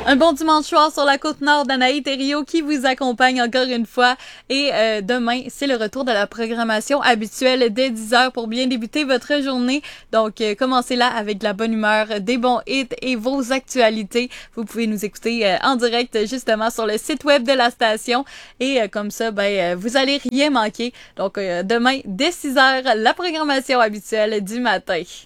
Un bon dimanche soir sur la Côte-Nord d'Anaïs Thériault qui vous accompagne encore une fois. Et demain, c'est le retour de la programmation habituelle dès 10h pour bien débuter votre journée. Donc, commencez-la avec de la bonne humeur, des bons hits et vos actualités. Vous pouvez nous écouter en direct justement sur le site web de la station. Et comme ça, vous allez rien manquer. Donc, demain, dès 6h, la programmation habituelle du matin.